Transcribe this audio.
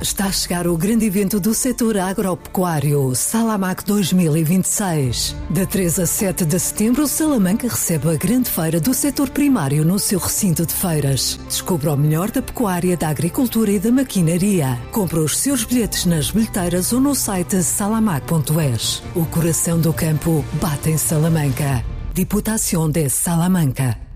Está a chegar o grande evento do setor agropecuário, Salamac 2026. De 3 a 7 de setembro, Salamanca recebe a grande feira do setor primário no seu recinto de feiras. Descubra o melhor da pecuária, da agricultura e da maquinaria. Compre os seus bilhetes nas bilheteiras ou no site salamac.es. O coração do campo bate em Salamanca. Diputação de Salamanca.